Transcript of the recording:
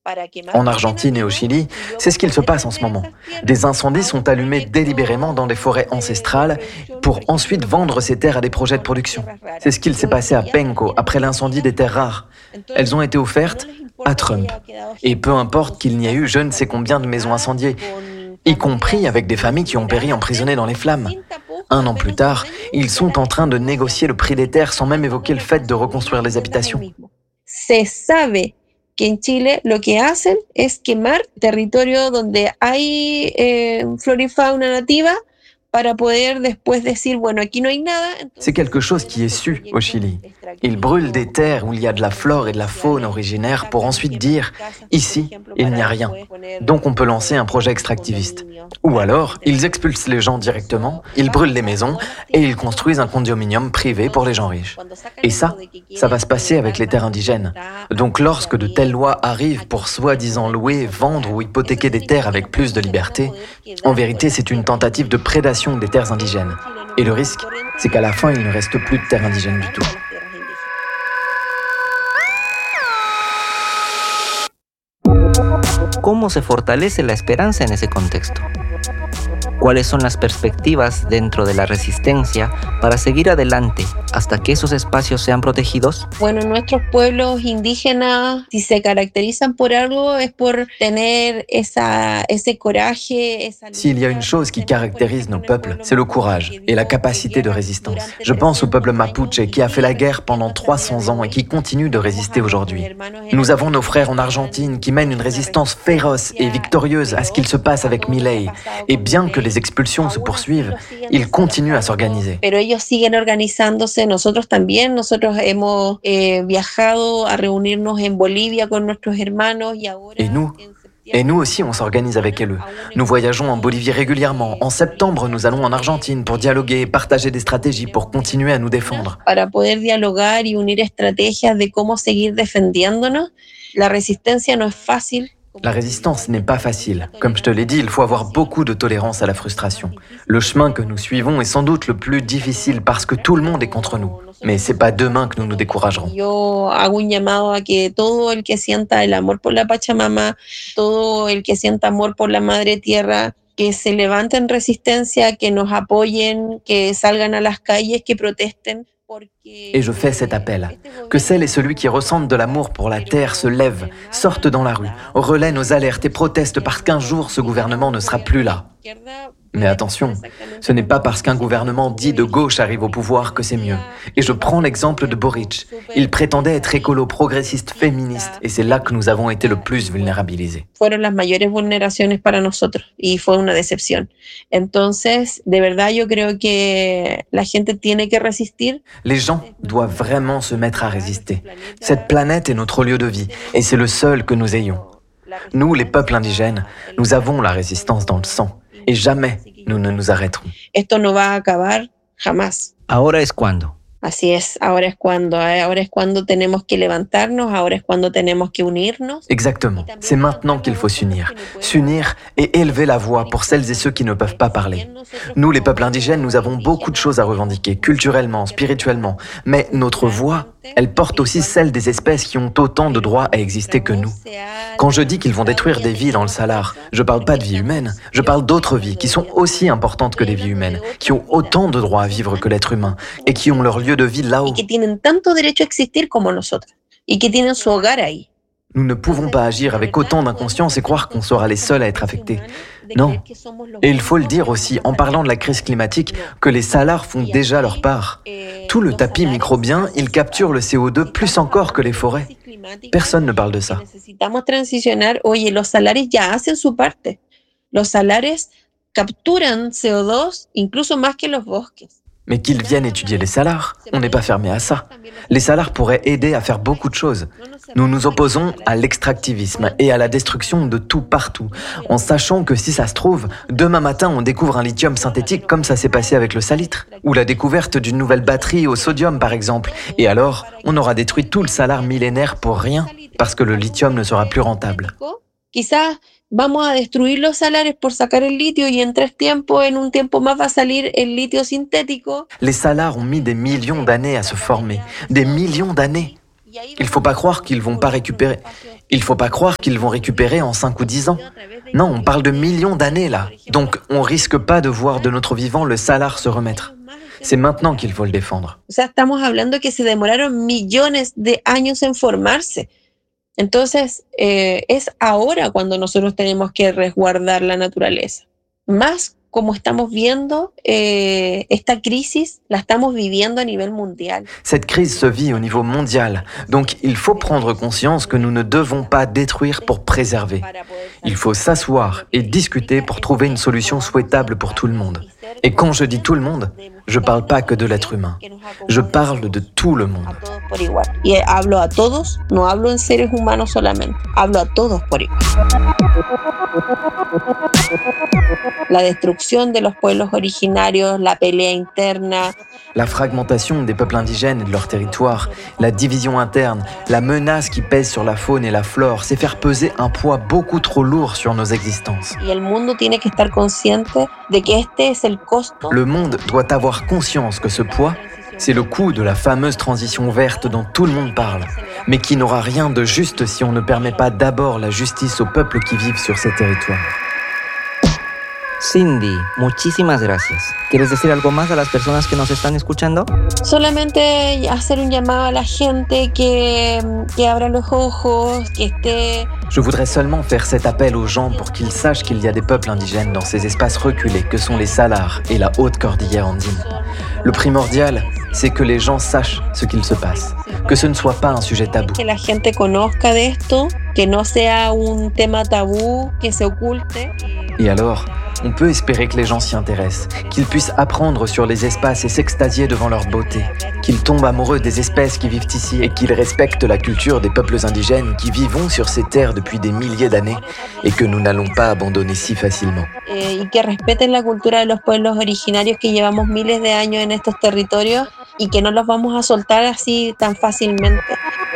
En Argentine et au Chili, c'est ce qu'il se passe en ce moment. Des incendies sont allumés délibérément dans des forêts ancestrales pour ensuite vendre ces terres à des projets de production. C'est ce qu'il s'est passé à Penco après l'incendie des terres rares. Elles ont été offertes à Trump. Et peu importe qu'il n'y ait eu je ne sais combien de maisons incendiées, y compris avec des familles qui ont péri emprisonnées dans les flammes. 1 an plus tard, ils sont en train de négocier le prix des terres sans même évoquer le fait de reconstruire les habitations. Se sabe que en Chile lo que hacen es quemar territorio donde hay flora y fauna nativa para poder después decir, bueno, aquí no hay nada. C'est quelque chose qui est su au Chili. Ils brûlent des terres où il y a de la flore et de la faune originaire pour ensuite dire « ici, il n'y a rien ». Donc on peut lancer un projet extractiviste. Ou alors, ils expulsent les gens directement, ils brûlent les maisons et ils construisent un condominium privé pour les gens riches. Et ça va se passer avec les terres indigènes. Donc lorsque de telles lois arrivent pour soi-disant louer, vendre ou hypothéquer des terres avec plus de liberté, en vérité c'est une tentative de prédation des terres indigènes. Et le risque, c'est qu'à la fin, il ne reste plus de terres indigènes du tout. ¿Cómo se fortalece la esperanza en ese contexto? ¿Cuáles son las perspectivas dentro de la resistencia para seguir adelante hasta que esos espacios sean protegidos? Bueno, nuestros pueblos indígenas, si se caracterizan por algo, es por tener ese coraje. S'il y a une chose qui caractérise nos peuples, c'est le courage et la capacité de résistance. Je pense au peuple mapuche qui a fait la guerre pendant 300 ans et qui continue de résister aujourd'hui. Nous avons nos frères en Argentine qui mènent une résistance féroce et victorieuse à ce qu'il se passe avec Milei. Et bien que les expulsions se poursuivent, ils continuent à s'organiser. Pero ellos siguen organizándose, nosotros también, nosotros hemos viajado a reunirnos en Bolivia con nuestros hermanos y ahora... Et nous aussi, on s'organise avec eux. Nous voyageons en Bolivie régulièrement. En septembre, nous allons en Argentine pour dialoguer et partager des stratégies pour continuer à nous défendre. Para poder dialogar y unir estrategias de cómo seguir defendiéndonos, la resistencia no es fácil. La résistance n'est pas facile. Comme je te l'ai dit, il faut avoir beaucoup de tolérance à la frustration. Le chemin que nous suivons est sans doute le plus difficile parce que tout le monde est contre nous. Mais c'est pas demain que nous nous découragerons. Yo hago un llamado a que todo el que sienta el amor por la Pachamama, todo el que sienta amor por la Madre Tierra, que se levanten en resistencia, que nos apoyen, que salgan a las calles, que protesten. Et je fais cet appel, que celles et celui qui ressentent de l'amour pour la terre se lèvent, sortent dans la rue, relaient nos alertes et protestent parce qu'un jour ce gouvernement ne sera plus là. Mais attention, ce n'est pas parce qu'un gouvernement dit de gauche arrive au pouvoir que c'est mieux. Et je prends l'exemple de Boric. Il prétendait être écolo, progressiste, féministe, et c'est là que nous avons été le plus vulnérabilisés. Fueron las mayores vulneraciones para nosotros y fue una decepción. Entonces, de verdad yo creo que la gente tiene que resistir. Les gens doivent vraiment se mettre à résister. Cette planète est notre lieu de vie, et c'est le seul que nous ayons. Nous, les peuples indigènes, nous avons la résistance dans le sang. Et jamais nous ne nous arrêterons. Esto no va a acabar jamás. Ahora es cuando. Así es, ahora es cuando tenemos que levantarnos, ahora es cuando tenemos que unirnos. Exactement, c'est maintenant qu'il faut s'unir. S'unir et élever la voix pour celles et ceux qui ne peuvent pas parler. Nous, les peuples indigènes, nous avons beaucoup de choses à revendiquer, culturellement, spirituellement. Mais notre voix, elle porte aussi celle des espèces qui ont autant de droits à exister que nous. Quand je dis qu'ils vont détruire des vies dans le Salar, je parle pas de vies humaines, je parle d'autres vies qui sont aussi importantes que les vies humaines, qui ont autant de droits à vivre que l'être humain et qui ont leur lieu de vie là-haut. Y que tienen tanto derecho a existir como nosotros y que tienen su hogar ahí. Nous ne pouvons pas agir avec autant d'inconscience et croire qu'on sera les seuls à être affectés. Non. Et il faut le dire aussi, en parlant de la crise climatique, que les salars font déjà leur part. Tout le tapis microbien, il capture le CO2 plus encore que les forêts. Personne ne parle de ça. Necesitamos transicionar. Oye, los salares ya hacen su parte. Los salares capturan CO2 incluso más que los bosques. Mais qu'ils viennent étudier les salars, on n'est pas fermé à ça. Les salars pourraient aider à faire beaucoup de choses. Nous nous opposons à l'extractivisme et à la destruction de tout partout, en sachant que si ça se trouve, demain matin on découvre un lithium synthétique comme ça s'est passé avec le salitre, ou la découverte d'une nouvelle batterie au sodium par exemple. Et alors, on aura détruit tout le salar millénaire pour rien, parce que le lithium ne sera plus rentable. Quizás vamos a destruir los salares por sacar el litio y en un tiempo más va a salir el litio sintético. Les salars ont mis des millions d'années à se former, des millions d'années. Il faut pas croire qu'ils vont pas récupérer. Il faut pas croire qu'ils vont récupérer en 5 ou 10 ans. Non, on parle de millions d'années là. Donc on risque pas de voir de notre vivant le salar se remettre. C'est maintenant qu'il faut le défendre. O sea, estamos hablando que se demoraron millones de años en formarse. Entonces, es ahora cuando nosotros tenemos que resguardar la naturaleza. Más como estamos viendo, esta crisis la estamos viviendo a nivel mundial. Cette crise se vit au niveau mondial, donc il faut prendre conscience que nous ne devons pas détruire pour préserver. Il faut s'asseoir et discuter pour trouver une solution souhaitable pour tout le monde. Et quand je dis tout le monde, je parle pas que de l'être humain. Je parle de tout le monde. A todos por igual. Y hablo a todos, no hablo en seres humanos solamente, hablo a todos por igual. La destrucción de los pueblos originarios, la pelea interna. La fragmentation des peuples indigènes et de leur territoire, la division interne, la menace qui pèse sur la faune et la flore, c'est faire peser un poids beaucoup trop lourd sur nos existences. Y el mundo tiene que estar consciente de que este es el costo. Le monde doit avoir conscience que ce poids, c'est le coût de la fameuse transition verte dont tout le monde parle, mais qui n'aura rien de juste si on ne permet pas d'abord la justice aux peuples qui vivent sur ces territoires. Cindy, muchísimas gracias. ¿Quieres decir algo más a las personas que nos están escuchando? Solamente hacer un llamado a la gente que abra los ojos, que esté. Je voudrais seulement faire cet appel aux gens pour qu'ils sachent qu'il y a des peuples indigènes dans ces espaces reculés que sont les salars et la haute cordillère andine. Le primordial, c'est que les gens sachent ce qu'il se passe, que ce ne soit pas un sujet tabou. Que la gente conozca de esto, que no sea un tema tabú, que se oculte. Et alors, on peut espérer que les gens s'y intéressent, qu'ils puissent apprendre sur les espaces et s'extasier devant leur beauté, qu'ils tombent amoureux des espèces qui vivent ici et qu'ils respectent la culture des peuples indigènes qui vivent sur ces terres depuis des milliers d'années et que nous n'allons pas abandonner si facilement. Y que respeten la cultura de los pueblos originarios que llevamos miles de años en estos territorios y que no los vamos a soltar así tan fácilmente.